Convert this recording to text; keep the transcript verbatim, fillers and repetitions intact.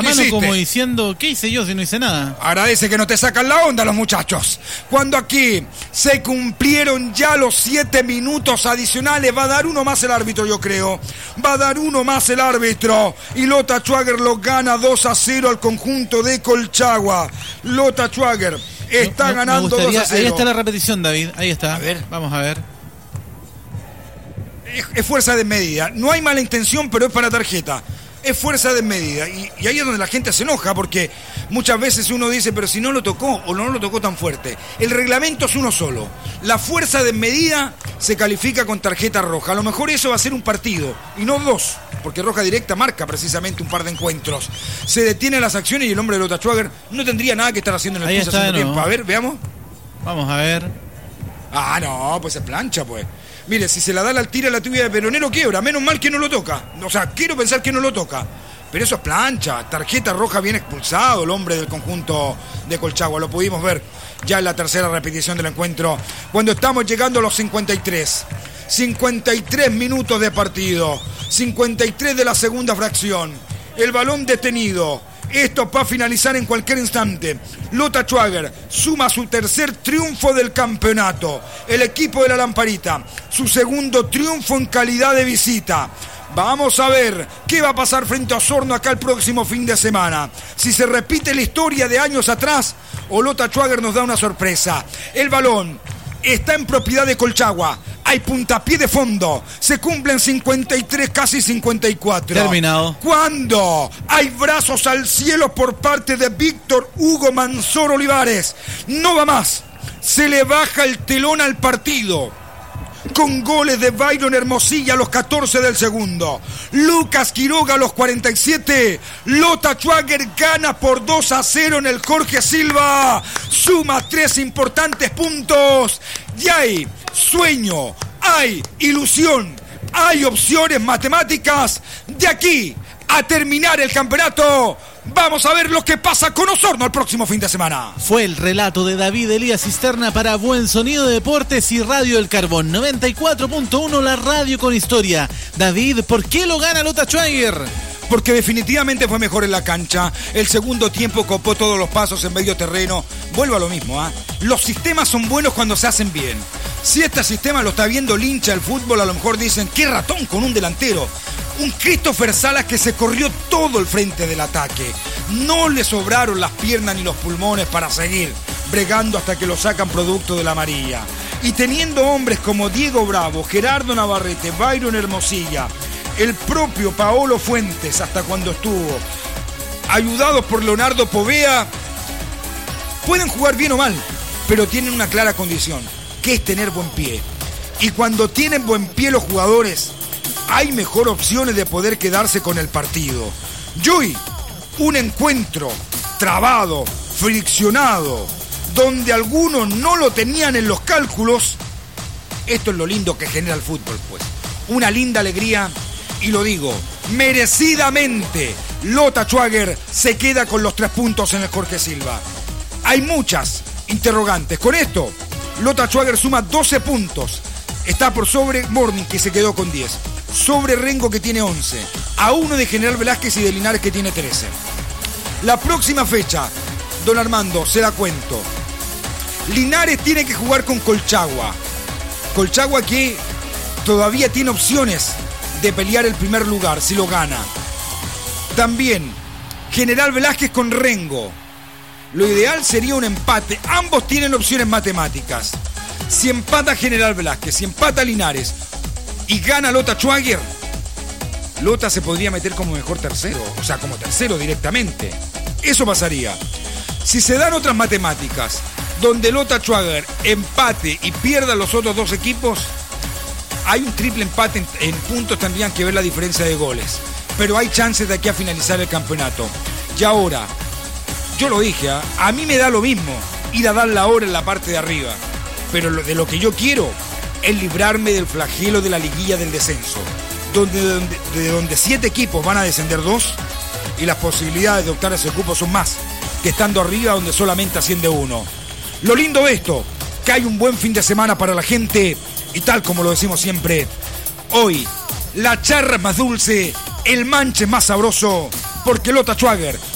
mano hiciste? Como diciendo, ¿qué hice yo si no hice nada? Agradece que no te sacan la onda los muchachos. Cuando aquí se cumplieron ya los siete minutos adicionales, va a dar uno más el árbitro, yo creo. Va a dar uno más el árbitro. Y Lota Schwager lo gana dos a cero al conjunto de Colchagua. Lota Schwager está No, no, ganando dos a cero. Ahí está la repetición, David. Ahí está. A ver. Vamos a ver. Es, es fuerza de medida. No hay mala intención, pero es para tarjeta. Es fuerza de medida. Y, y ahí es donde la gente se enoja, porque muchas veces uno dice, pero si no lo tocó o no lo tocó tan fuerte. El reglamento es uno solo. La fuerza de medida se califica con tarjeta roja. A lo mejor eso va a ser un partido y no dos, porque roja directa marca precisamente un par de encuentros. Se detienen las acciones y el hombre de Lota Schwager no tendría nada que estar haciendo en el piso haciendo tiempo. A ver, veamos. Vamos a ver. Ah, no, pues es plancha, pues. Mire, si se la da la tira la tibia de peronero, quiebra. Menos mal que no lo toca. O sea, quiero pensar que no lo toca. Pero eso es plancha. Tarjeta roja bien expulsado el hombre del conjunto de Colchagua. Lo pudimos ver ya en la tercera repetición del encuentro. Cuando estamos llegando a los cincuenta y tres. cincuenta y tres minutos de partido. cincuenta y tres de la segunda fracción. El balón detenido. Esto para finalizar en cualquier instante. Lota Schwager suma su tercer triunfo del campeonato. El equipo de la Lamparita, su segundo triunfo en calidad de visita. Vamos a ver qué va a pasar frente a Osorno acá el próximo fin de semana. Si se repite la historia de años atrás o Lota Schwager nos da una sorpresa. El balón está en propiedad de Colchagua. Hay puntapié de fondo. Se cumplen cincuenta y tres, casi cincuenta y cuatro. Terminado. ¿Cuándo? Hay brazos al cielo por parte de Víctor Hugo Manzor Olivares. No va más. Se le baja el telón al partido. Con goles de Byron Hermosilla a los catorce del segundo. Lucas Quiroga a los cuarenta y siete. Lota Schwager gana por dos a cero en el Jorge Silva. Suma tres importantes puntos. Y hay sueño, hay ilusión, hay opciones matemáticas. De aquí a terminar el campeonato, vamos a ver lo que pasa con Osorno el próximo fin de semana. Fue el relato de David Elías Cisterna para Buen Sonido de Deportes y Radio El Carbón noventa y cuatro punto uno, la radio con historia. David, ¿por qué lo gana Lota Schwager? Porque definitivamente fue mejor en la cancha. El segundo tiempo copó todos los pasos en medio terreno. Vuelvo a lo mismo, ¿ah? ¿eh? Los sistemas son buenos cuando se hacen bien. Si este sistema lo está viendo el hincha del fútbol, a lo mejor dicen, qué ratón con un delantero. Un Christopher Salas que se corrió todo el frente del ataque. No le sobraron las piernas ni los pulmones para seguir bregando hasta que lo sacan producto de la amarilla. Y teniendo hombres como Diego Bravo, Gerardo Navarrete, Byron Hermosilla, el propio Paolo Fuentes, hasta cuando estuvo, ayudados por Leonardo Povea, pueden jugar bien o mal, pero tienen una clara condición, que es tener buen pie. Y cuando tienen buen pie los jugadores, hay mejor opciones de poder quedarse con el partido. Y hoy, un encuentro trabado, friccionado, donde algunos no lo tenían en los cálculos. Esto es lo lindo que genera el fútbol, pues. Una linda alegría. Y lo digo, merecidamente, Lota Schwager se queda con los tres puntos en el Jorge Silva. Hay muchas interrogantes. Con esto, Lota Schwager suma doce puntos. Está por sobre Morning, que se quedó con diez. Sobre Rengo, que tiene once. A uno de General Velázquez y de Linares, que tiene trece. La próxima fecha, don Armando, se la cuento. Linares tiene que jugar con Colchagua. Colchagua que todavía tiene opciones de pelear el primer lugar, si lo gana. También General Velázquez con Rengo. Lo ideal sería un empate. Ambos tienen opciones matemáticas. Si empata General Velázquez, si empata Linares y gana Lota Schwager, Lota se podría meter como mejor tercero, o sea, como tercero directamente. Eso pasaría. Si se dan otras matemáticas donde Lota Schwager empate y pierda los otros dos equipos, hay un triple empate en, en puntos, tendrían que ver la diferencia de goles. Pero hay chances de aquí a finalizar el campeonato. Y ahora, yo lo dije, ¿eh? A mí me da lo mismo ir a dar la hora en la parte de arriba. Pero lo, de lo que yo quiero es librarme del flagelo de la liguilla del descenso. Donde, donde, de donde siete equipos van a descender dos y las posibilidades de optar a ese cupo son más que estando arriba donde solamente asciende uno. Lo lindo de esto, que hay un buen fin de semana para la gente. Y tal como lo decimos siempre, hoy la charra es más dulce, el manche es más sabroso, porque Lota Schwager